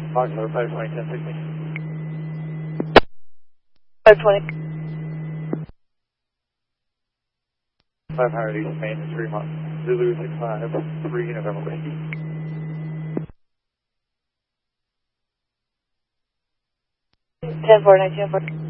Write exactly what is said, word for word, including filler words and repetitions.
Foxtrot five twenty, ten sixty. five twenty. five hundred East Main, Fremont. Zulu six five, three November Whiskey. ten four, nineteen four.